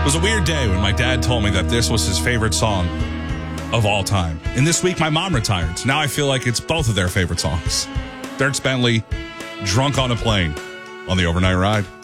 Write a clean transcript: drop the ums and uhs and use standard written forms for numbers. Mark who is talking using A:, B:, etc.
A: It was a weird day when my dad told me that this was his favorite song of all time. And this week, my mom retired. Now I feel like it's both of their favorite songs. Dierks Bentley, Drunk on a Plane on the Overnight Ride.